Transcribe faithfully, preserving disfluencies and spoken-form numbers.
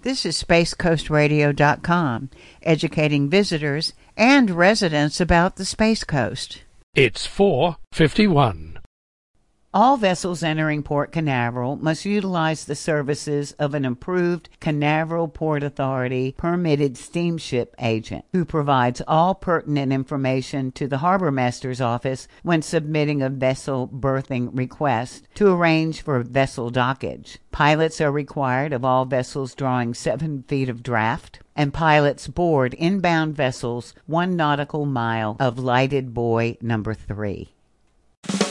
This is space coast radio dot com, educating visitors and residents about the Space Coast. It's four fifty-one. All vessels entering Port Canaveral must utilize the services of an approved Canaveral Port Authority permitted steamship agent who provides all pertinent information to the Harbor Master's office when submitting a vessel berthing request to arrange for vessel dockage. Pilots are required of all vessels drawing seven feet of draft, and pilots board inbound vessels one nautical mile of lighted buoy number three.